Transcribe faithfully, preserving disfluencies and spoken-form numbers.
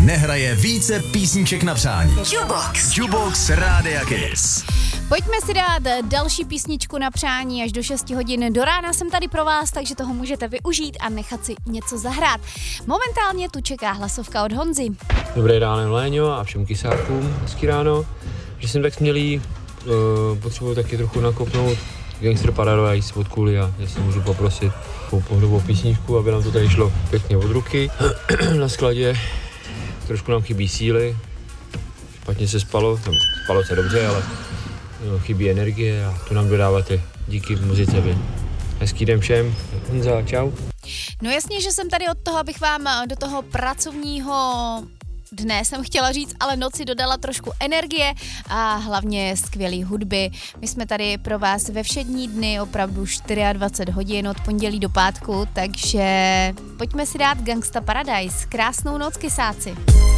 nehraje více písniček na přání. Jukebox. Jukebox Rádia Kiss. Pojďme si dát další písničku na přání až do šesti hodin. Do rána jsem tady pro vás, takže toho můžete využít a nechat si něco zahrát. Momentálně tu čeká hlasovka od Honzy. Dobré ráno, Léňo, a všem kysákům. Hezký ráno. Že jsem tak smělý, uh, potřebuji taky trochu nakopnout Gangster Paradise od Kuli a jestli můžu poprosit po pohodovou písničku, aby nám to tady šlo pěkně od ruky. Na skladě trošku nám chybí síly, špatně se spalo, tam spalo se dobře, ale no, chybí energie a to nám dodáváte díky muzice vy. Hezký den všem, Honza, čau. No jasně, že jsem tady od toho, abych vám do toho pracovního dne jsem chtěla říct, ale noci dodala trošku energie a hlavně skvělý hudby. My jsme tady pro vás ve všední dny opravdu dvacet čtyři hodin od pondělí do pátku, takže pojďme si dát Gangsta Paradise. Krásnou noc, kysáci.